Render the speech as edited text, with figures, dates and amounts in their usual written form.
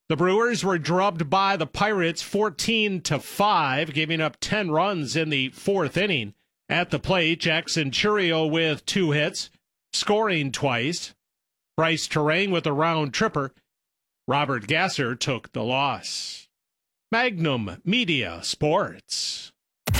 The Brewers were drubbed by the Pirates 14-5, giving up 10 runs in the fourth inning. At the plate, Jackson Chourio with 2 hits, scoring twice. Bryce Terang with a round tripper. Robert Gasser took the loss. Magnum Media Sports.